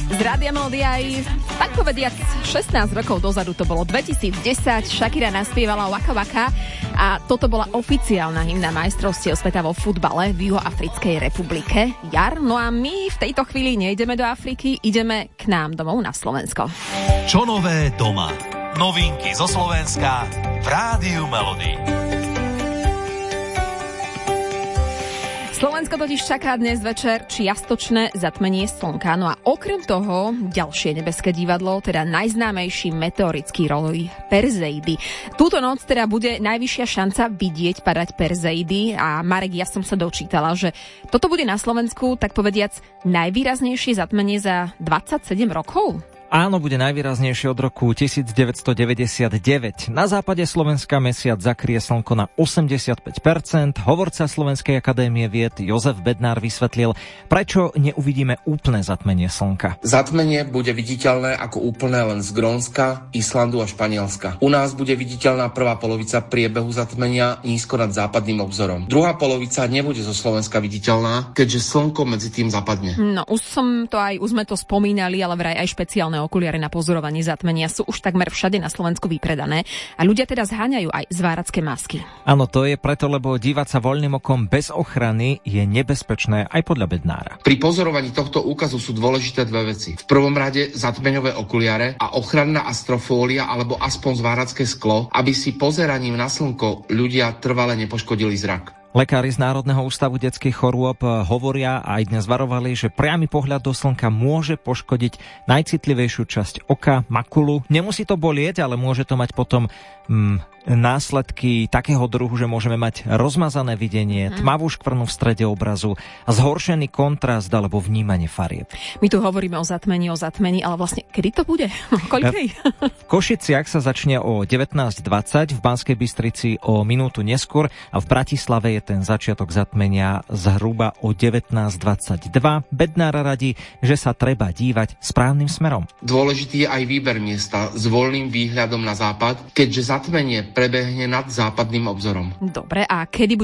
Z Rádia Melody aj, tak povediac, 16 rokov dozadu, to bolo 2010, Shakira naspievala Waka Waka a toto bola oficiálna hymna majstrovstiev sveta vo futbale v Juhoafrickej republike. Jar, no a my v tejto chvíli nejdeme do Afriky, ideme k nám domov na Slovensko. Čo nové doma? Novinky zo Slovenska v Rádiu Melody. Slovensko totiž čaká dnes večer čiastočné zatmenie slnka. No a okrem toho ďalšie nebeské divadlo, teda najznámejší meteorický roj Perzeidy. Túto noc teda bude najvyššia šanca vidieť padať Perzeidy a Marek, ja som sa dočítala, že toto bude na Slovensku, tak povediac, najvýraznejšie zatmenie za 27 rokov. Áno, bude najvýraznejšie od roku 1999. Na západe Slovenska mesiac zakrie slnko na 85%. Hovorca Slovenskej akadémie vied Jozef Bednár vysvetlil, prečo neuvidíme úplné zatmenie slnka. Zatmenie bude viditeľné ako úplné len z Grónska, Islandu a Španielska. U nás bude viditeľná prvá polovica priebehu zatmenia nízko nad západným obzorom. Druhá polovica nebude zo Slovenska viditeľná, keďže slnko medzi tým zapadne. No, už sme to spomínali, ale vraj aj špeciálne okuliare na pozorovanie zatmenia sú už takmer všade na Slovensku vypredané a ľudia teda zháňajú aj zváracké masky. Áno, to je preto, lebo dívať sa voľným okom bez ochrany je nebezpečné aj podľa Bednára. Pri pozorovaní tohto úkazu sú dôležité dve veci. V prvom rade zatmeňové okuliare a ochranná astrofólia alebo aspoň zváracké sklo, aby si pozeraním na slnko ľudia trvale nepoškodili zrak. Lekári z Národného ústavu detských chorôb hovoria a aj dnes varovali, že priamy pohľad do slnka môže poškodiť najcitlivejšiu časť oka, makulu. Nemusí to bolieť, ale môže to mať potom následky takého druhu, že môžeme mať rozmazané videnie, tmavú škvrnu v strede obrazu a zhoršený kontrast alebo vnímanie farieb. My tu hovoríme o zatmení, ale vlastne kedy to bude? Koľkej? V Košiciach sa začne o 19:20, v Banskej Bystrici o minútu neskôr a v Bratislave je ten začiatok zatmenia zhruba o 19:22. Bednára radí, že sa treba dívať správnym smerom. Dôležitý je aj výber miesta s voľným výhľadom na západ, keďže zatmenie prebehne nad západným obzorom. Dobre, a kedy